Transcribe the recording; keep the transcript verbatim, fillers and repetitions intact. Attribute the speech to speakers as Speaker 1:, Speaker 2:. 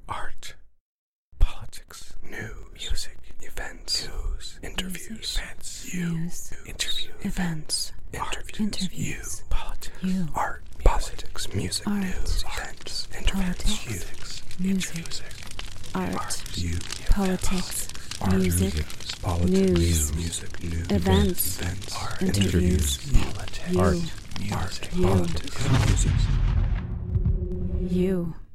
Speaker 1: art, politics, news, music, events, news, interviews, events, you,
Speaker 2: news,
Speaker 1: interview,
Speaker 2: events,
Speaker 1: interviews,
Speaker 2: interviews,
Speaker 1: you, politics,
Speaker 2: you,
Speaker 1: art, politics, music,
Speaker 2: art,
Speaker 1: news, events, interviews,
Speaker 2: politics,
Speaker 1: you,
Speaker 2: music,
Speaker 1: interviews,
Speaker 2: art,
Speaker 1: you,
Speaker 2: politics,
Speaker 1: art,
Speaker 2: music,
Speaker 1: politics,
Speaker 2: news,
Speaker 1: music, news,
Speaker 2: events,
Speaker 1: events, art,
Speaker 2: interviews,
Speaker 1: politics,
Speaker 2: you,
Speaker 1: art, music,
Speaker 2: you,
Speaker 1: politics, music.
Speaker 2: you.